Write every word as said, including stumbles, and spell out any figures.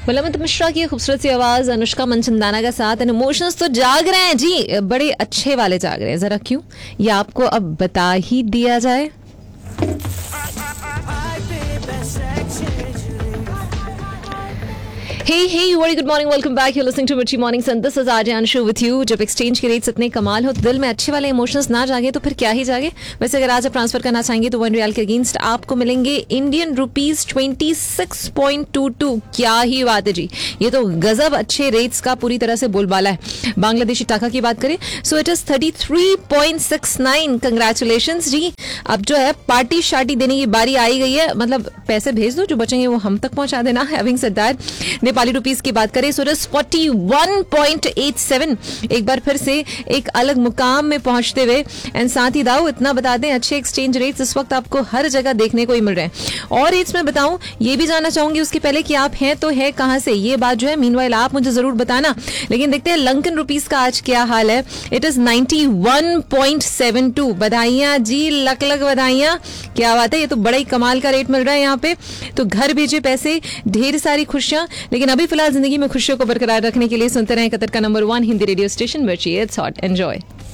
बलवंत मिश्रा की खूबसूरत सी आवाज, अनुष्का मनचंदाना का साथ, एंड इमोशंस तो जाग रहे हैं जी, बड़े अच्छे वाले जाग रहे हैं। जरा क्यों, ये आपको अब बता ही दिया जाए। Hey, hey, very good morning, welcome back. You're listening to Mirchi Morning Sun. This is Arjay Anshu with you. जब एक्सचेंज के रेट्स इतने कमाल हो, दिल में अच्छे वाले इमोशंस ना जागे तो फिर क्या ही जागे। वैसे अगर आज आप ट्रांसफर करना चाहेंगे तो वन रियाल के अगेंस्ट आपको मिलेंगे Indian rupees twenty six point two to. क्या ही बात है जी, ये तो गजब अच्छे रेट्स का पूरी तरह से बोलबाला है। बांग्लादेशी टाका की बात करें so it is thirty three point six nine. Congratulation जी। अब जो है पार्टी शार्टी देने की बारी आई गई है, मतलब पैसे भेज दो, जो बचेंगे वो हम तक पहुंचा देना। Having said that, Nepali rupees की बात करें so it is forty one point eight seven. एक बार फिर से एक अलग मुकाम में पहुंचते हुए। एंड साथ ही दाऊ इतना बता दें, अच्छे एक्सचेंज रेट्स इस वक्त आपको हर जगह देखने को ही मिल रहे हैं। और रेट्स में बताऊं, ये भी जानना चाहूंगी उसके पहले कि आप हैं तो है कहां से, ये बात जो है मीनवाइल आप मुझे जरूर बताना। लेकिन देखते हैं लंकन रुपीस का आज क्या हाल है। It is ninety one point seven to. बधाइयां जी, लक लक बधाइयां। क्या बात है, ये तो बड़ा ही कमाल का रेट मिल रहा है यहाँ पे। तो घर भेजे पैसे, ढेर सारी खुशियां। लेकिन अभी फिलहाल जिंदगी में खुशियों को बरकरार रखने के लिए सुनते रहें कतर का number one Hindi radio station मिर्ची। It's hot, enjoy.